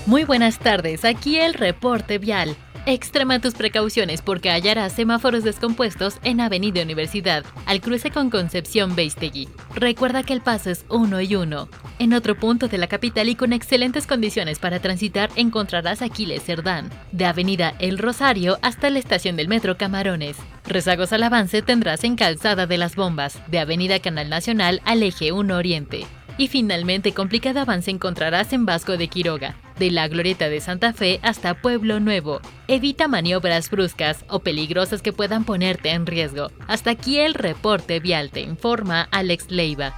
Muy buenas tardes, aquí el reporte vial. Extrema tus precauciones porque hallarás semáforos descompuestos en Avenida Universidad, al cruce con Concepción Beistegui. Recuerda que el paso es 1 y 1. En otro punto de la capital y con excelentes condiciones para transitar encontrarás Aquiles Cerdán, de Avenida El Rosario hasta la estación del metro Camarones. Rezagos al avance tendrás en Calzada de las Bombas, de Avenida Canal Nacional al Eje 1 Oriente. Y finalmente, complicado avance encontrarás en Vasco de Quiroga, de la Glorieta de Santa Fe hasta Pueblo Nuevo. Evita maniobras bruscas o peligrosas que puedan ponerte en riesgo. Hasta aquí el reporte vial, te informa Alex Leiva.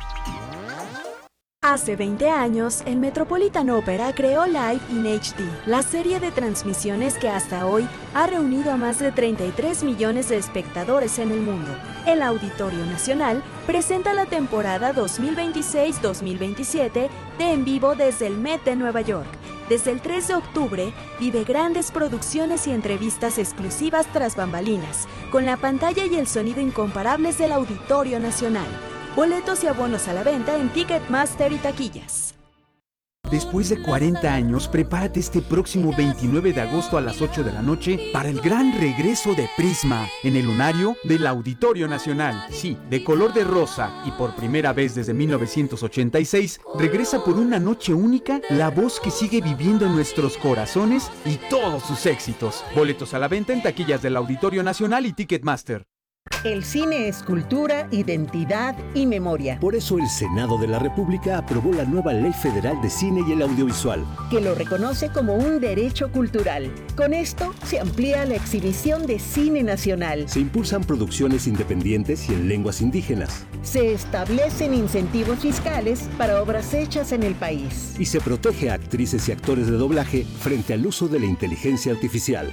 Hace 20 años, el Metropolitan Opera creó Live in HD, la serie de transmisiones que hasta hoy ha reunido a más de 33 millones de espectadores en el mundo. El Auditorio Nacional presenta la temporada 2026-2027 de En Vivo desde el Met de Nueva York. Desde el 3 de octubre, vive grandes producciones y entrevistas exclusivas tras bambalinas, con la pantalla y el sonido incomparables del Auditorio Nacional. Boletos y abonos a la venta en Ticketmaster y taquillas. Después de 40 años, prepárate este próximo 29 de agosto a las 8 de la noche para el gran regreso de Prisma en el lunario del Auditorio Nacional. Sí, de color de rosa y por primera vez desde 1986, regresa por una noche única la voz que sigue viviendo en nuestros corazones y todos sus éxitos. Boletos a la venta en taquillas del Auditorio Nacional y Ticketmaster. El cine es cultura, identidad y memoria. Por eso el Senado de la República aprobó la nueva Ley Federal de Cine y el Audiovisual, que lo reconoce como un derecho cultural. Con esto se amplía la exhibición de cine nacional. Se impulsan producciones independientes y en lenguas indígenas. Se establecen incentivos fiscales para obras hechas en el país. Y se protege a actrices y actores de doblaje frente al uso de la inteligencia artificial.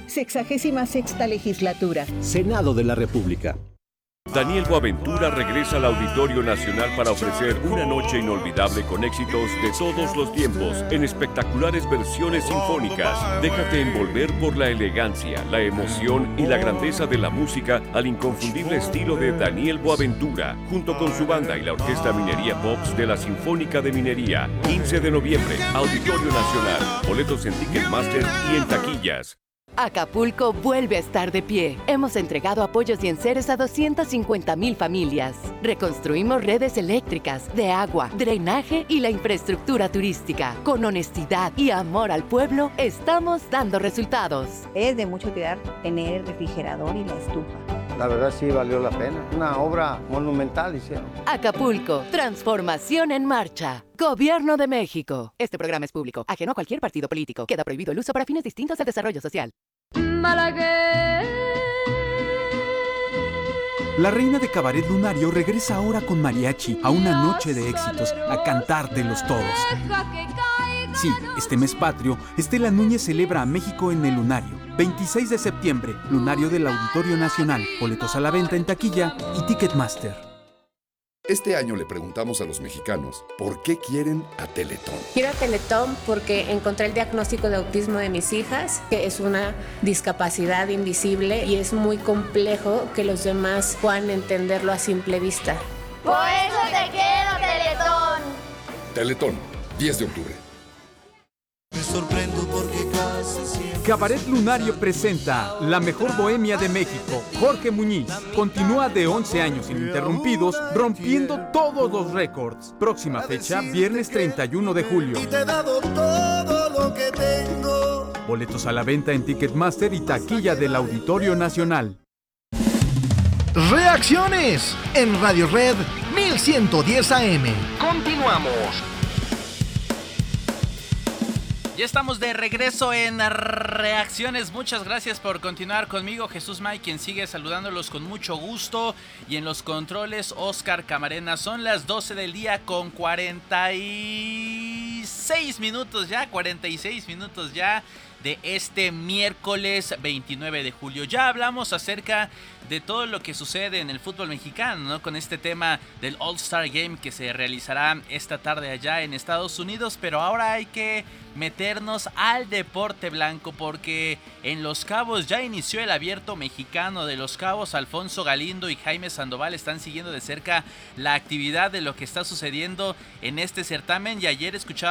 66ª legislatura. Senado de la República. Daniel Boaventura regresa al Auditorio Nacional para ofrecer una noche inolvidable con éxitos de todos los tiempos en espectaculares versiones sinfónicas. Déjate envolver por la elegancia, la emoción y la grandeza de la música al inconfundible estilo de Daniel Boaventura, junto con su banda y la Orquesta Minería Pops de la Sinfónica de Minería. 15 de noviembre, Auditorio Nacional. Boletos en Ticketmaster y en taquillas. Acapulco vuelve a estar de pie. Hemos entregado apoyos y enseres a 250,000 familias. Reconstruimos redes eléctricas, de agua, drenaje y la infraestructura turística. Con honestidad y amor al pueblo, estamos dando resultados. Es de mucha utilidad tener el refrigerador y la estufa. La verdad sí valió la pena. Una obra monumental hicieron. Acapulco, transformación en marcha. Gobierno de México. Este programa es público, ajeno a cualquier partido político. Queda prohibido el uso para fines distintos al desarrollo social. La reina de Cabaret Lunario regresa ahora con mariachi a una noche de éxitos, a cantártelos todos. Sí, este mes patrio, Estela Núñez celebra a México en el Lunario. 26 de septiembre, Lunario del Auditorio Nacional. Boletos a la venta en taquilla y Ticketmaster. Este año le preguntamos a los mexicanos por qué quieren a Teletón. Quiero a Teletón porque encontré el diagnóstico de autismo de mis hijas, que es una discapacidad invisible y es muy complejo que los demás puedan entenderlo a simple vista. Por eso te quiero, Teletón. Teletón, 10 de octubre. Me sorprendo porque casi siempre... Cabaret Lunario presenta La Mejor Bohemia de México. Jorge Muñiz continúa de 11 años ininterrumpidos, rompiendo todos los récords. Próxima fecha, viernes 31 de julio. Y te he dado todo lo que tengo. Boletos a la venta en Ticketmaster y taquilla del Auditorio Nacional. Reacciones en Radio Red 1110 AM. Continuamos. Ya estamos de regreso en Reacciones. Muchas gracias por continuar conmigo. Jesús May, quien sigue saludándolos con mucho gusto. Y en los controles, Oscar Camarena. Son las 12 del día con 46 minutos ya. 46 minutos ya de este miércoles 29 de julio. Ya hablamos acerca de todo lo que sucede en el fútbol mexicano, ¿no? Con este tema del All-Star Game que se realizará esta tarde allá en Estados Unidos, pero ahora hay que meternos al deporte blanco porque en Los Cabos ya inició el Abierto Mexicano de Los Cabos. Alfonso Galindo y Jaime Sandoval están siguiendo de cerca la actividad de lo que está sucediendo en este certamen y ayer escuchaba